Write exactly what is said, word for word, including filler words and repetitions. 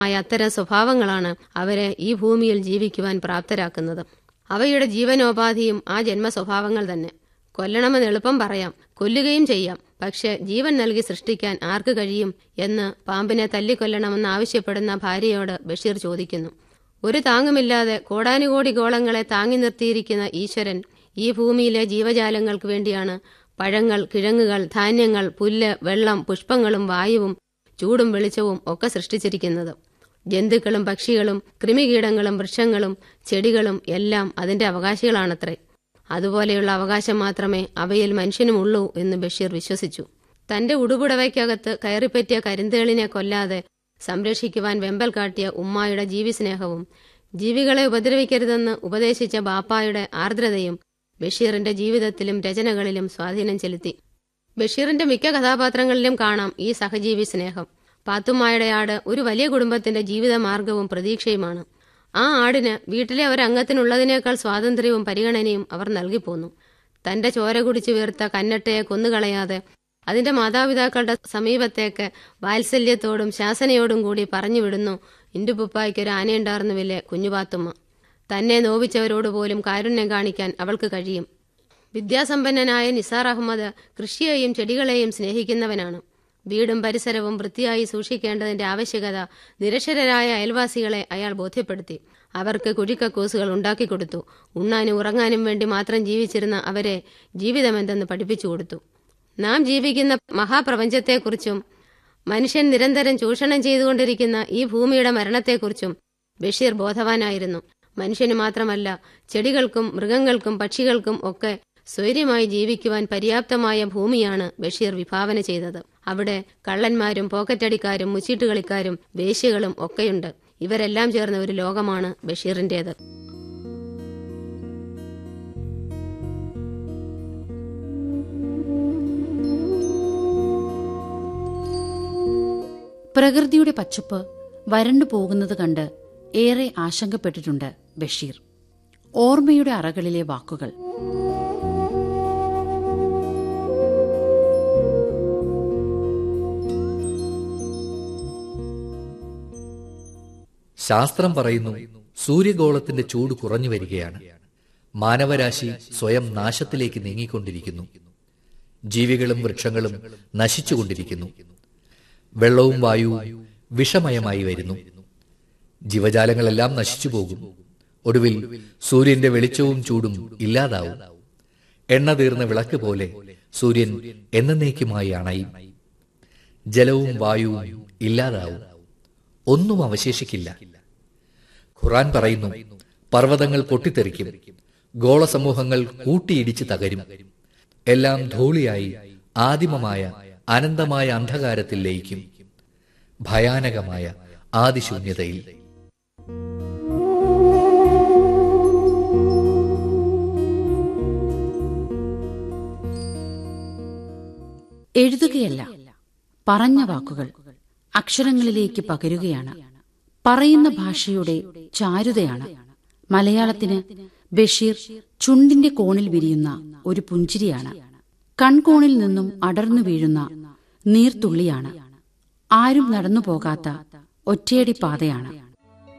അത്തരം സ്വഭാവങ്ങളാണ് അവരെ ഈ ഭൂമിയിൽ ജീവിക്കുവാൻ പ്രാപ്തരാക്കുന്നത്. അവയുടെ ജീവനോപാധിയും ആ ജന്മ സ്വഭാവങ്ങൾ തന്നെ. കൊല്ലണമെന്ന് എളുപ്പം പറയാം, കൊല്ലുകയും ചെയ്യാം. പക്ഷെ ജീവൻ നൽകി സൃഷ്ടിക്കാൻ ആർക്ക് കഴിയും എന്ന് പാമ്പിനെ തല്ലിക്കൊല്ലണമെന്ന് ആവശ്യപ്പെടുന്ന ഭാര്യയോട് ബഷീർ ചോദിക്കുന്നു. ഒരു താങ്ങുമില്ലാതെ കോടാനുകോടി ഗോളങ്ങളെ താങ്ങി നിർത്തിയിരിക്കുന്ന ഈശ്വരൻ ഈ ഭൂമിയിലെ ജീവജാലങ്ങൾക്ക് വേണ്ടിയാണ് പഴങ്ങൾ, കിഴങ്ങുകൾ, ധാന്യങ്ങൾ, പുല്ല്, വെള്ളം, പുഷ്പങ്ങളും വായുവും ചൂടും വെളിച്ചവും ഒക്കെ സൃഷ്ടിച്ചിരിക്കുന്നത്. ജന്തുക്കളും പക്ഷികളും കൃമികീടങ്ങളും വൃക്ഷങ്ങളും ചെടികളും എല്ലാം അതിന്റെ അവകാശികളാണത്രേ. അതുപോലെയുള്ള അവകാശം മാത്രമേ അവയിൽ മനുഷ്യനുമുള്ളൂ എന്ന് ബഷീർ വിശ്വസിച്ചു. തന്റെ ഉടുപുടവയ്ക്കകത്ത് കയറിപ്പറ്റിയ കരിന്തേളിനെ കൊല്ലാതെ സംരക്ഷിക്കുവാൻ വെമ്പൽ കാട്ടിയ ഉമ്മായുടെ ജീവിസ്നേഹവും ജീവികളെ ഉപദ്രവിക്കരുതെന്ന് ഉപദേശിച്ച ബാപ്പായുടെ ആർദ്രതയും ബഷീറിന്റെ ജീവിതത്തിലും രചനകളിലും സ്വാധീനം ചെലുത്തി. ബഷീറിന്റെ മിക്ക കഥാപാത്രങ്ങളിലും കാണാം ഈ സഹജീവി സ്നേഹം. പാത്തുമ്മായുടെ ആട് ഒരു വലിയ കുടുംബത്തിന്റെ ജീവിതമാർഗവും പ്രതീക്ഷയുമാണ്. ആ ആടിന് വീട്ടിലെ ഒരംഗത്തിനുള്ളതിനേക്കാൾ സ്വാതന്ത്ര്യവും പരിഗണനയും അവർ നൽകിപ്പോന്നു. തന്റെ ചോര കുടിച്ചു വീർത്ത കന്നട്ടയെ കൊന്നുകളയാതെ അതിന്റെ മാതാപിതാക്കളുടെ സമീപത്തേക്ക് വാത്സല്യത്തോടും ശാസനയോടും കൂടി പറഞ്ഞുവിടുന്നു ഇന്റുപ്പുപ്പായ്ക്കൊരു ആനയുണ്ടായിരുന്നുവില്ലേ കുഞ്ഞുപാത്തുമ്മ. തന്നെ നോവിച്ചവരോടുപോലും കാരുണ്യം കാണിക്കാൻ അവൾക്ക് കഴിയും. വിദ്യാസമ്പന്നനായ നിസാർ അഹമ്മദ് കൃഷിയെയും ചെടികളെയും സ്നേഹിക്കുന്നവനാണ്. വീടും പരിസരവും വൃത്തിയായി സൂക്ഷിക്കേണ്ടതിന്റെ ആവശ്യകത നിരക്ഷരരായ അയൽവാസികളെ അയാൾ ബോധ്യപ്പെടുത്തി. അവർക്ക് കുഴിക്കക്കൂസുകൾ ഉണ്ടാക്കിക്കൊടുത്തു. ഉണ്ണാനും ഉറങ്ങാനും വേണ്ടി മാത്രം ജീവിച്ചിരുന്ന അവരെ ജീവിതമെന്തെന്ന് പഠിപ്പിച്ചു കൊടുത്തു. നാം ജീവിക്കുന്ന മഹാപ്രപഞ്ചത്തെക്കുറിച്ചും മനുഷ്യൻ നിരന്തരം ചൂഷണം ചെയ്തുകൊണ്ടിരിക്കുന്ന ഈ ഭൂമിയുടെ മരണത്തെക്കുറിച്ചും ബഷീർ ബോധവാനായിരുന്നു. മനുഷ്യന് മാത്രമല്ല, ചെടികൾക്കും മൃഗങ്ങൾക്കും പക്ഷികൾക്കും ഒക്കെ സ്വൈര്യമായി ജീവിക്കുവാൻ പര്യാപ്തമായ ഭൂമിയാണ് ബഷീർ വിഭാവന ചെയ്തത്. അവിടെ കള്ളന്മാരും പോക്കറ്റടിക്കാരും മുച്ചീട്ടുകളിക്കാരും വേശ്യകളും ഒക്കെയുണ്ട്. ഇവരെല്ലാം ചേർന്ന ഒരു ലോകമാണ് ബഷീറിന്റേത്. പ്രകൃതിയുടെ പച്ചപ്പ് വരണ്ടു പോകുന്നത് കണ്ട് ഏറെ ആശങ്കപ്പെട്ടിട്ടുണ്ട് ബഷീർ. ഓർമ്മയുടെ അറകളിലെ വാക്കുകൾ. ശാസ്ത്രം പറയുന്നു, സൂര്യഗോളത്തിന്റെ ചൂട് കുറഞ്ഞു വരികയാണ്. മാനവരാശി സ്വയം നാശത്തിലേക്ക് നീങ്ങിക്കൊണ്ടിരിക്കുന്നു. ജീവികളും വൃക്ഷങ്ങളും നശിച്ചുകൊണ്ടിരിക്കുന്നു. വെള്ളവും വായുവും വിഷമയമായി വരുന്നു. ജീവജാലങ്ങളെല്ലാം നശിച്ചുപോകും. ഒടുവിൽ സൂര്യന്റെ വെളിച്ചവും ചൂടും ഇല്ലാതാവും. എണ്ണ തീർന്ന വിളക്ക് പോലെ സൂര്യൻ എന്നേക്കുമായി അണയും. ജലവും വായുവും ഇല്ലാതാവും. ഒന്നും അവശേഷിക്കില്ല. ഖുർആൻ പറയുന്നു, പർവ്വതങ്ങൾ പൊട്ടിത്തെറിക്കും, ഗോളസമൂഹങ്ങൾ കൂട്ടിയിടിച്ച് തകരും, എല്ലാം ധൂളിയായി ആദിമമായ അനന്തമായ അന്ധകാരത്തിൽ ലയിക്കും, ഭയാനകമായ ആദിശൂന്യതയിൽ. എഴുതുകയല്ല, പറഞ്ഞ വാക്കുകൾ അക്ഷരങ്ങളിലേക്ക് പകരുകയാണ്. പറയുന്ന ഭാഷയുടെ ചാരുതയാണ്. മലയാളത്തിന് ബഷീർ ചുണ്ടിന്റെ കോണിൽ വിരിയുന്ന ഒരു പുഞ്ചിരിയാണ്. കൺകോണിൽ നിന്നും അടർന്നു വീഴുന്ന നീർത്തുള്ളിയാണ്. ആരും നടന്നു പോകാത്ത ഒറ്റയടി പാതയാണ്.